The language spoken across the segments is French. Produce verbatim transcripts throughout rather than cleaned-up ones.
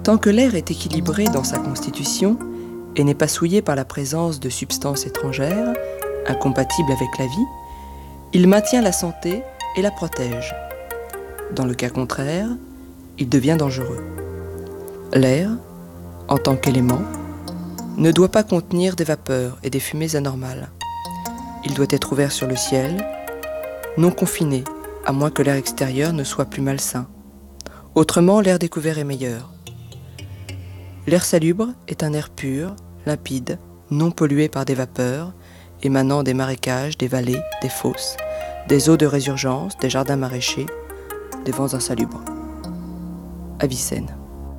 Tant que l'air est équilibré dans sa constitution et n'est pas souillé par la présence de substances étrangères, incompatibles avec la vie, il maintient la santé et la protège. Dans le cas contraire, il devient dangereux. L'air, en tant qu'élément, ne doit pas contenir des vapeurs et des fumées anormales. Il doit être ouvert sur le ciel, non confiné, à moins que l'air extérieur ne soit plus malsain. Autrement, l'air découvert est meilleur. L'air salubre est un air pur, limpide, non pollué par des vapeurs, émanant des marécages, des vallées, des fosses, des eaux de résurgence, des jardins maraîchers, des vents insalubres. Avicenne.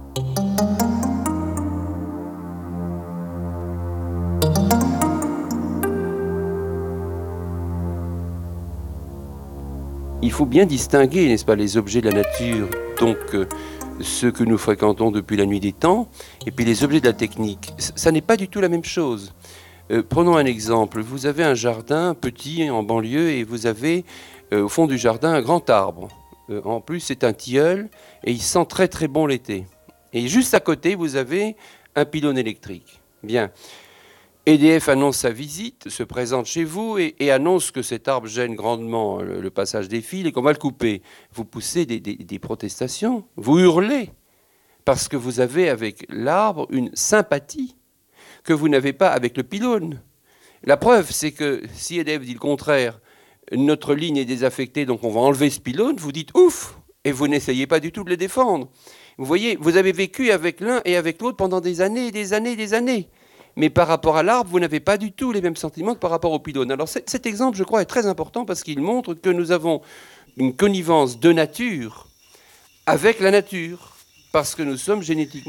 Il faut bien distinguer, n'est-ce pas, les objets de la nature, donc euh, ceux que nous fréquentons depuis la nuit des temps, et puis les objets de la technique. Ça n'est pas du tout la même chose. Euh, prenons un exemple. Vous avez un jardin petit en banlieue et vous avez euh, au fond du jardin un grand arbre. Euh, en plus, c'est un tilleul et il sent très très bon l'été. Et juste à côté, vous avez un pylône électrique. Bien. E D F annonce sa visite, se présente chez vous et, et annonce que cet arbre gêne grandement le, le passage des fils et qu'on va le couper. Vous poussez des, des, des protestations, vous hurlez, parce que vous avez avec l'arbre une sympathie que vous n'avez pas avec le pylône. La preuve, c'est que si E D F dit le contraire, notre ligne est désaffectée, donc on va enlever ce pylône, vous dites ouf, et vous n'essayez pas du tout de le défendre. Vous voyez, vous avez vécu avec l'un et avec l'autre pendant des années, des années, des années. Mais par rapport à l'arbre, vous n'avez pas du tout les mêmes sentiments que par rapport au pylône. Alors cet exemple, je crois, est très important parce qu'il montre que nous avons une connivence de nature avec la nature, parce que nous sommes génétiquement